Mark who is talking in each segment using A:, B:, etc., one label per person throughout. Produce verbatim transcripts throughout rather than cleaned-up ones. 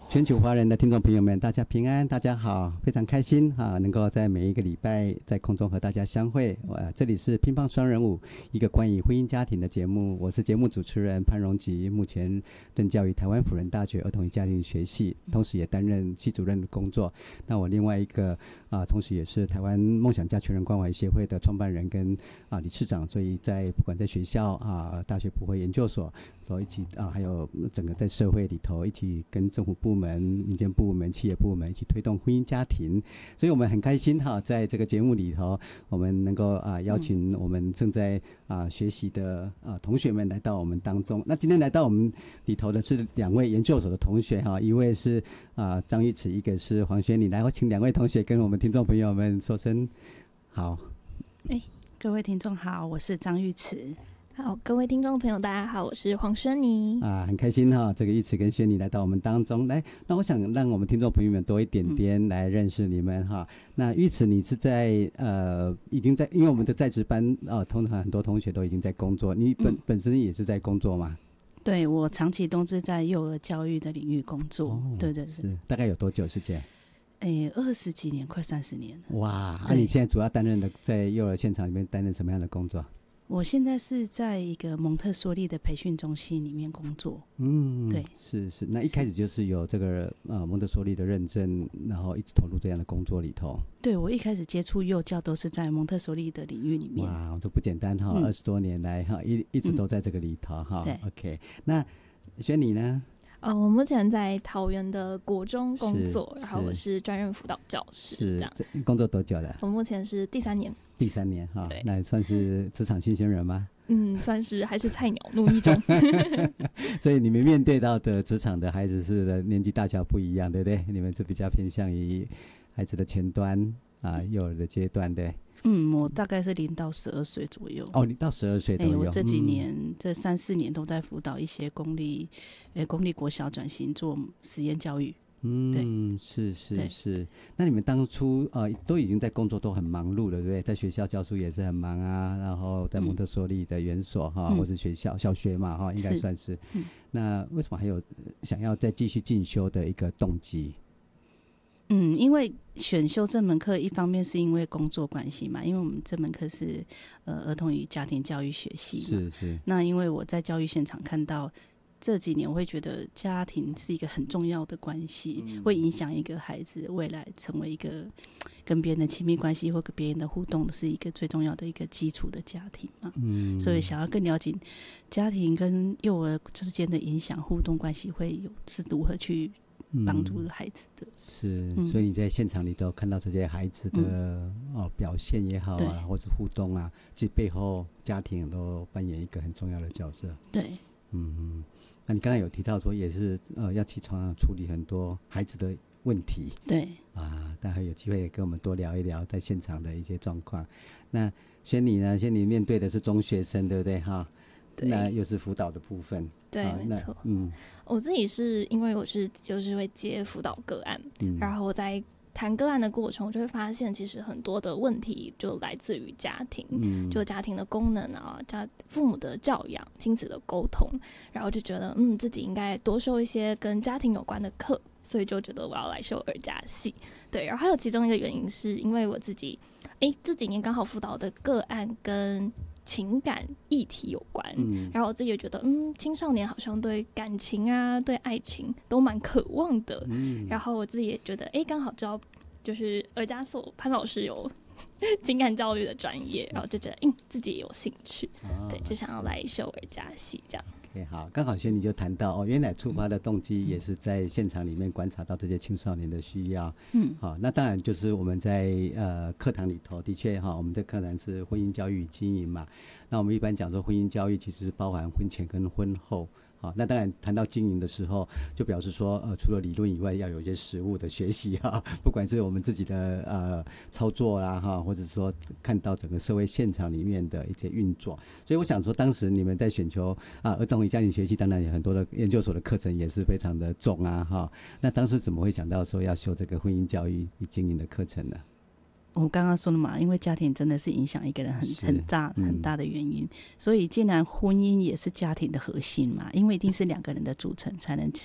A: 全球华人的听众朋友们，大家平安，大家好，非常开心啊，能够在每一个礼拜在空中和大家相会。呃，这里是乒乓双人舞，一个关于婚姻家庭的节目。我是节目主持人潘荣吉，目前任教于台湾辅仁大学儿童与家庭学系，同时也担任系主任的工作。那我另外一个啊，同时也是台湾梦想家全人关怀协会的创办人跟啊理事长，所以在不管在学校啊、大学普惠研究所，都一起啊，还有整个在社会里头一起跟政府部门、民间部门、企业部门一起推动婚姻家庭，所以我们很开心哈，在这个节目里头，我们能够啊邀请我们正在啊学习的啊同学们来到我们当中。那今天来到我们里头的是两位研究所的同学哈，一位是啊张玉慈，一个是黄轩礼。来，我请两位同学跟我们听众朋友们说声好。
B: 哎，各位听众好，我是张玉慈。
C: 好，各位听众朋友大家好，我是黄轩妮
A: 啊，很开心哈，这个玉慈跟轩妮来到我们当中来。那我想让我们听众朋友们多一点点来认识你们哈。嗯、那玉慈，你是在呃已经在，因为我们的在职班呃，通常很多同学都已经在工作，你本、嗯、本身也是在工作吗？
B: 对，我长期都是在幼儿教育的领域工作。哦、对对对，
A: 大概有多久时间？
B: 诶，二十几年，快三十年了。
A: 哇，那、啊、你现在主要担任的在幼儿现场里面担任什么样的工作？
B: 我现在是在一个蒙特梭利的培训中心里面工作。嗯，对，
A: 是是。那一开始就是有这个呃蒙特梭利的认证，然后一直投入这样的工作里头。
B: 对，我一开始接触幼教都是在蒙特梭利的领域里面。
A: 哇，这不简单哈，二十、嗯、多年来哈，一一直都在这个里头哈。
B: 对
A: ，OK。那轩妮呢？
C: 呃，我目前在桃园的国中工作，然后我是专任辅导教师，这样。
A: 工作多久了？
C: 我目前是第三年。
A: 第三年哈，那也算是职场新鲜人吗？
C: 嗯，算是还是菜鸟，努力中。
A: 所以你们面对到的职场的孩子是的年纪大小不一样，对不对？你们是比较偏向于孩子的前端啊，幼儿的阶段，对。
B: 嗯，我大概是零到十二岁左右。
A: 哦，零到十二岁都有。
B: 欸、我这几年、嗯、这三四年都在辅导一些公立，呃、欸，公立国小转型做实验教育。
A: 嗯，是是是。那你们当初呃都已经在工作，都很忙碌了，对不对？在学校教书也是很忙啊，然后在蒙特梭利的园所哈、嗯，或是学校小学嘛哈，应该算是。是嗯、那为什么还有想要再继续进修的一个动机？
B: 嗯，因为选修这门课，一方面是因为工作关系嘛，因为我们这门课是呃儿童与家庭教育学系嘛，
A: 是是。那
B: 因为我在教育现场看到。这几年我会觉得家庭是一个很重要的关系、嗯、会影响一个孩子未来成为一个跟别人的亲密关系或跟别人的互动是一个最重要的一个基础的家庭嘛、嗯、所以想要更了解家庭跟幼儿之间的影响互动关系会有是如何去帮助孩子的、嗯、
A: 是、嗯、所以你在现场里头看到这些孩子的、嗯哦、表现也好啊或者互动啊，其实背后家庭都扮演一个很重要的角色。
B: 对，
A: 嗯，那你刚才有提到说也是呃要去床上处理很多孩子的问题，
B: 对
A: 啊，待会有机会跟我们多聊一聊在现场的一些状况。那轩妮呢？轩妮面对的是中学生，对不对哈？对，那又是辅导的部分。
C: 对，
A: 啊、
C: 没错。
A: 嗯，
C: 我自己是因为我是就是会接辅导个案，嗯、然后我在谈个案的过程，我就会发现，其实很多的问题就来自于家庭，嗯、就家庭的功能啊，家父母的教养、亲子的沟通，然后就觉得，嗯，自己应该多修一些跟家庭有关的课，所以就觉得我要来修儿家系。对，然后还有其中一个原因是因为我自己，哎，这几年刚好辅导的个案跟情感议题有关、嗯、然后我自己也觉得嗯，青少年好像对感情啊对爱情都蛮渴望的、嗯、然后我自己也觉得哎，刚好知道就是儿家所潘老师有情感教育的专业，然后就觉得嗯，自己也有兴趣、哦、对，就想要来修儿家系这样。
A: Okay, 好，刚好轩妮就谈到哦，原来出发的动机也是在现场里面观察到这些青少年的需要。嗯，好，那当然就是我们在呃课堂里头的确哈，我们的课堂是婚姻教育与经营嘛。那我们一般讲说婚姻教育其实是包含婚前跟婚后。好，那当然谈到经营的时候，就表示说，呃，除了理论以外，要有一些实务的学习哈，不管是我们自己的呃操作啦哈，或者说看到整个社会现场里面的一些运作。所以我想说，当时你们在选修啊儿童与家庭学系，当然有很多的研究所的课程也是非常的重啊哈。那当时怎么会想到说要修这个婚姻教育与经营的课程呢？
B: 我刚刚说了嘛，因为家庭真的是影响一个人很很大很大的原因、嗯、所以既然婚姻也是家庭的核心嘛，因为一定是两个人的组成才能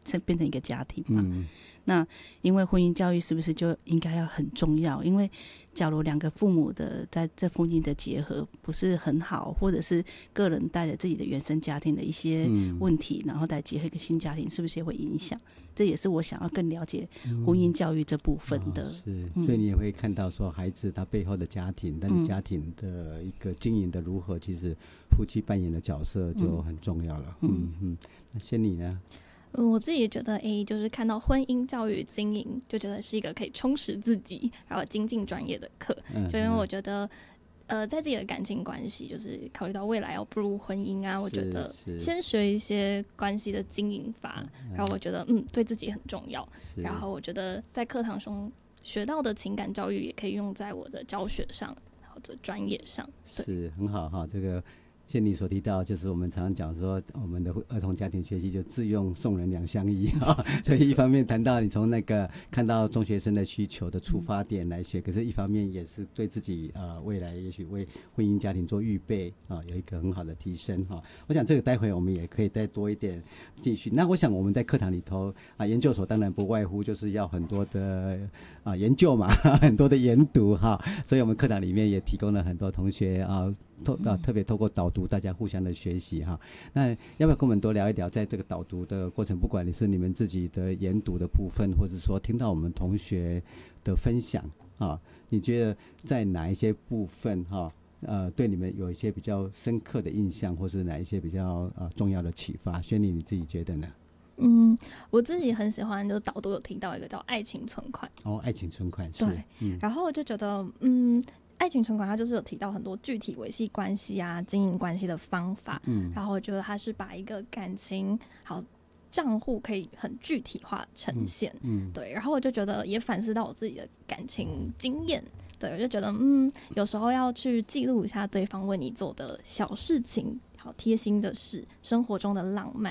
B: 成变成一个家庭嘛。
A: 嗯，
B: 那因为婚姻教育是不是就应该要很重要？因为假如两个父母的在这婚姻的结合不是很好，或者是个人带着自己的原生家庭的一些问题，嗯、然后再结合一个新家庭，是不是也会影响？这也是我想要更了解婚姻教育这部分的。
A: 嗯哦、是，所以你也会看到说孩子他背后的家庭，但是家庭的一个经营的如何，其实夫妻扮演的角色就很重要了。嗯 嗯, 嗯，那仙女呢？
C: 嗯，我自己觉得，哎，就是看到婚姻教育经营，就觉得是一个可以充实自己，然后精进专业的课。嗯、就因为我觉得，呃，在自己的感情关系，就是考虑到未来要步入婚姻啊，我觉得先学一些关系的经营法，然后我觉得，嗯，对自己很重要。然后我觉得在课堂中学到的情感教育，也可以用在我的教学上，或者专业上。
A: 是很好哈，这个。像你所提到，就是我们常常讲说，我们的儿童家庭学习就自用送人两相宜啊。所以一方面谈到你从那个看到中学生的需求的出发点来学，可是一方面也是对自己呃未来也许为婚姻家庭做预备啊，有一个很好的提升哈。我想这个待会我们也可以再多一点继续。那我想我们在课堂里头啊，研究所当然不外乎就是要很多的啊研究嘛，很多的研读哈。所以我们课堂里面也提供了很多同学啊。透啊，特别透过导读，大家互相的学习哈。那要不要跟我们多聊一聊，在这个导读的过程，不管你是你们自己的研读的部分，或者说听到我们同学的分享啊，你觉得在哪一些部分哈，呃，对你们有一些比较深刻的印象，或是哪一些比较呃重要的启发？轩妮，你自己觉得呢？
C: 嗯，我自己很喜欢，就导读有提到一个叫爱情存款。
A: 哦，爱情存款是。
C: 对，嗯、然后我就觉得，嗯。爱情存款它就是有提到很多具体维系关系啊、经营关系的方法，嗯，然后我觉得它是把一个感情好账户可以很具体化呈现，嗯，嗯对，然后我就觉得也反思到我自己的感情经验，对，我就觉得嗯，有时候要去记录一下对方为你做的小事情。好贴心的事，生活中的浪漫，